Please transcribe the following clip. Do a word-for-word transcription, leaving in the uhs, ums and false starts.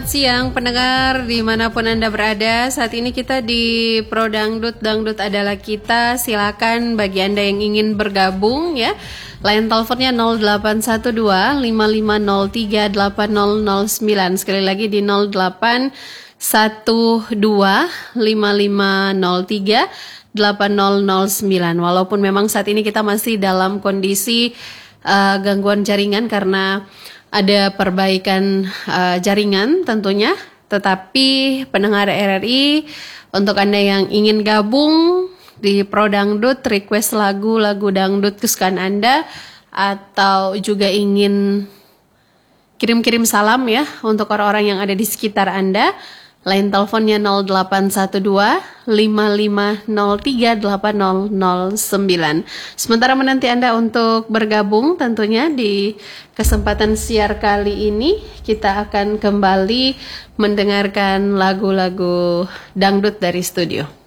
siang pendengar dimanapun Anda berada. Saat ini kita di Pro Dangdut, Dangdut adalah kita. Silakan bagi Anda yang ingin bergabung ya. Line teleponnya nol delapan satu dua lima lima nol tiga delapan nol nol sembilan. Sekali lagi di nol delapan satu dua lima lima nol tiga delapan nol nol sembilan. Walaupun memang saat ini kita masih dalam kondisi uh, gangguan jaringan karena ada perbaikan uh, jaringan tentunya, tetapi pendengar R R I, untuk Anda yang ingin gabung di Pro Dangdut, request lagu-lagu dangdut kesukaan Anda, atau juga ingin kirim-kirim salam ya untuk orang-orang yang ada di sekitar Anda, line teleponnya nol delapan satu dua lima lima nol tiga delapan nol nol sembilan. Sementara menanti Anda untuk bergabung tentunya di kesempatan siar kali ini, kita akan kembali mendengarkan lagu-lagu dangdut dari studio.